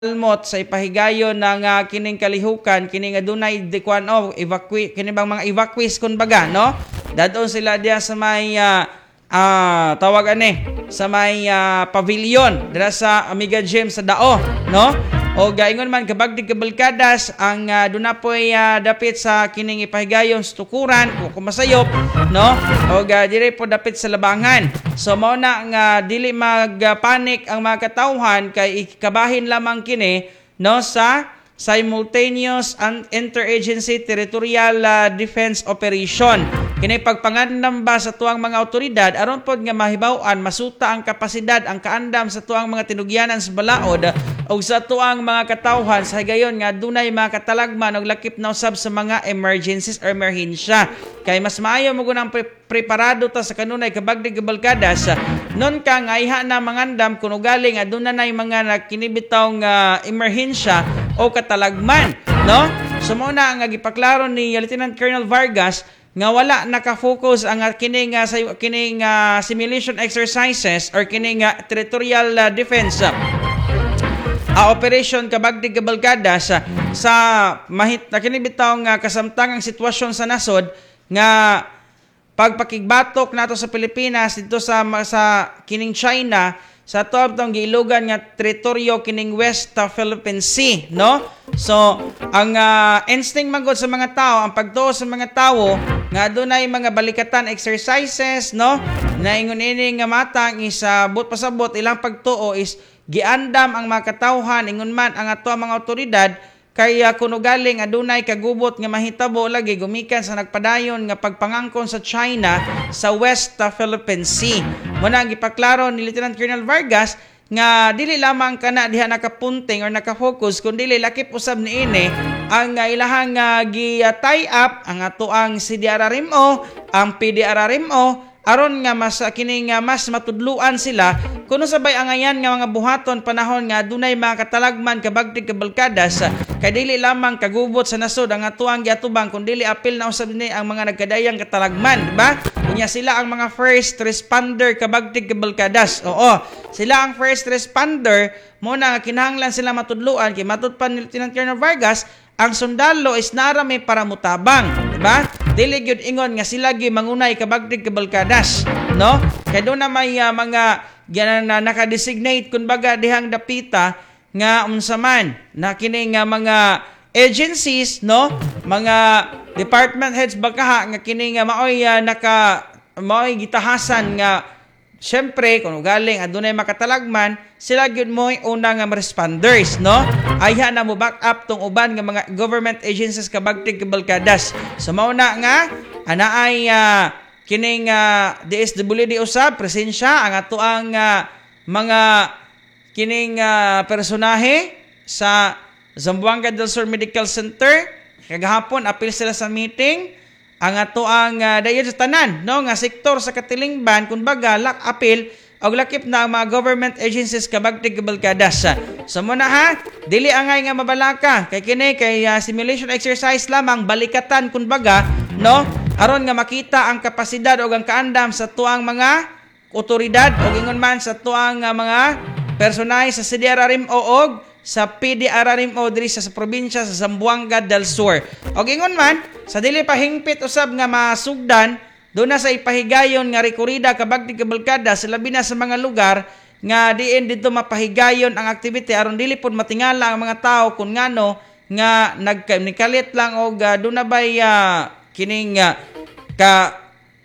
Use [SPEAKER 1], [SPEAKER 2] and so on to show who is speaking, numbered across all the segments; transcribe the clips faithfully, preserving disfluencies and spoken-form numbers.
[SPEAKER 1] almot sa ipahigayon ng uh, kining kalihukan kining adunay di kuan o evacuate kini bang mga evacuees kun baga no dadon sila diya sa may uh, uh, tawag ani sa may uh, pavilion dira sa Amiga Gym sa Dao no o gaingon man kabagdig kabalkadas ang uh, dunapoy uh, dapit sa kining ipahigayon sa tukuran o kumasayop no o uh, dire po dapit sa labangan so mao na nga dili magpanik ang mga katawhan kay ikabahin lamang kini no sa simultaneous and interagency territorial uh, defense operation kini pagpangandam ba sa tuang mga otoridad aron pod nga mahibaw-an masuta ang kapasidad ang kaandam sa tuang mga tinugyanan sa balaod o sa tuang mga katawhan sa gayon nga dunay mga katalagman og lakip na usab sa mga emergencies or emerhensya kay mas maayo mo gunang pre- preparado ta sa kanunay kabagdig kabalkadas non ka nga iha na mangandam kuno galing aduna nay mga nakinibitaw nga emerhensya o katalagman no so mo na nga gipaklaro ni Lieutenant Colonel Vargas nga wala naka-focus ang uh, kining uh, kining uh, simulation exercises or kining uh, territorial uh, defense uh, uh, operation kabagdig kabalkadas uh, sa mahit na kini bitawng uh, kasamtangang sitwasyon sa nasod nga pagpakigbatok nato sa Pilipinas dito sa sa kining China sa tuwab tong giilugan nga teritoryo kining West uh, Philippine Sea no so ang uh, instinct magod sa mga tao ang pagtuo sa mga tao nga adunay mga balikatan exercises no na ingon ini nga matang is uh, but pasabot ilang pagtuo is giandam ang mga katawhan ingon man ang ato mga otoridad kaya kuno galing adunay kagubot nga mahitabo lagi gumikan sa nagpadayon nga pagpangangkon sa China sa West uh, Philippine Sea. Muna ang gipaklaro ni Lieutenant Colonel Vargas nga dili lamang kana diha nakapunting or nakafocus kundi lakip usab niini ang uh, ilahang uh, gi-tie up ang atoang C D R R M O, ang P D R R M O aron nga mas kining uh, mas matudluan sila kuno sabay ang ayan nga mga buhaton panahon nga dunay mga katalagman kabagdig kabalkadas kay dili lamang kagubot sa nasod ang atuang giatubang kundi dili apil na usab ni ang mga nagkadayang katalagman di ba unya sila ang mga first responder kabagdig kabalkadas oo sila ang first responder mo na kinahanglan sila matudluan kay matud pa ni Lieutenant Colonel Vargas ang sundalo is narami para mutabang, di ba? Dili gyud ingon nga sila gi mangunay kabagdig kabalkadas, no? Kay do na may uh, mga yan na naka-designate kumbaga dihang dapita nga unsa man na kini nga mga agencies, no? Mga department heads bakaha nga kini nga maoy uh, naka maoy gitahasan nga syempre kung galing adunay makatalagman sila gyud mo una nga responders no ayha na mo back up tong uban nga mga government agencies kabagtig kabalkadas so mao na nga ana ay uh, kining uh, D S W D usab presensya ang ato ang uh, mga kining uh, personahe sa Zamboanga del Sur Medical Center kagahapon apil sila sa meeting ang ato ang uh, dayon sa tanan no nga sektor sa Katilingban kun baga lak apil og lakip na ang mga government agencies kabagtig kabalkadas so mo na ha dili angay nga mabalaka kay kini kay uh, simulation exercise lamang balikatan kun baga no aron nga makita ang kapasidad og ang kaandam sa tuang mga otoridad og ingon man sa tuang uh, mga personahe sa C D R R M O og sa P D R R M O diri sa, sa probinsya sa Zamboanga del Sur. Og ingon man, sa dili pa hingpit usab nga masugdan, doon na sa ipahigayon nga rekorida kabagdig kabalkada sa labi na sa mga lugar nga diin dito mapahigayon ang activity aron dili pod matingala ang mga tao kun ngano nga nagkanikalit lang og uh, doon na bay uh, kining uh, ka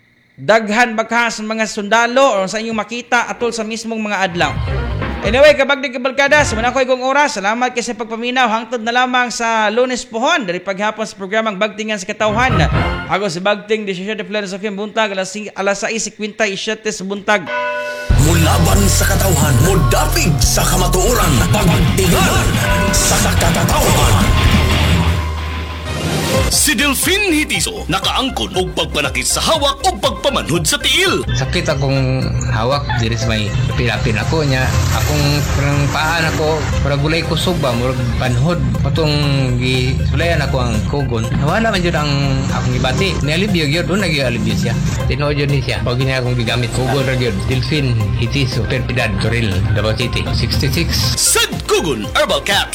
[SPEAKER 1] daghan baka sa mga sundalo o sa inyong makita atol sa mismong mga adlaw. Anyway, kabagdig kabalkadas, muna ko igong oras. Salamat kasi pagpaminaw. Hangtod na lamang sa Lunes pohon. Dari paghapon sa programang Bagtingan sa Katawhan. Ako si Bagting, disisyon de Plano sa Buntag, alas sais kwinta-isyete sa buntag.
[SPEAKER 2] Mulaban sa katawhan, mudapig sa kamatuoran, pagtingan sa katawhan. Si Delphine Hitiso nakaangkon og pagpanakit sa hawak o pagpamanhod sa tiil.
[SPEAKER 3] Sakit akong hawak diri sa may pilapin ako niya. Akong parang paan ako, para gulay ko suba, murag panhod. Patong gisulayan ako ang kugon. Nawala man yun ang akong ibati. Nialibyo yun, doon nag-ialibyo siya. Tinood yun siya. Pag niya akong gigamit kugon ra yun. Delphine Hitiso, Perpidad, Toril, Davao City, sixty-six.
[SPEAKER 2] Sadko Kugon Herbal Caps